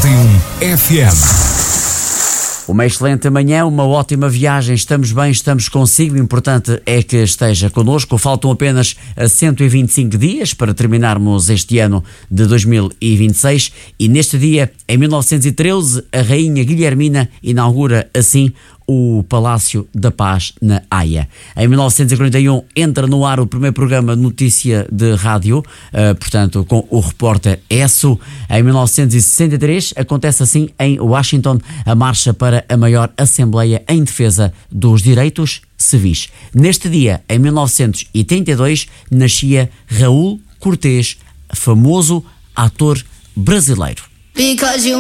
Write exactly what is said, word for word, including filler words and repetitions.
noventa e um F M. Uma excelente manhã, uma ótima viagem, estamos bem, estamos consigo, o importante é que esteja connosco. Faltam apenas cento e vinte e cinco dias para terminarmos este ano de dois mil e vinte e seis e neste dia, em mil novecentos e treze, a Rainha Guilhermina inaugura assim o Palácio da Paz na Haia. Em mil novecentos e quarenta e um entra no ar o primeiro programa de notícia de rádio, uh, portanto com o repórter Esso. Em mil novecentos e sessenta e três acontece assim em Washington a marcha para a maior Assembleia em defesa dos direitos civis. Neste dia, em mil novecentos e trinta e dois, nascia Raul Cortez, famoso ator brasileiro.